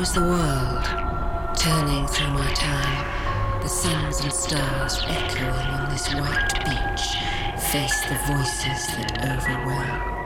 is the world, turning through my time, the suns and stars echoing on this white beach, face the voices that overwhelm.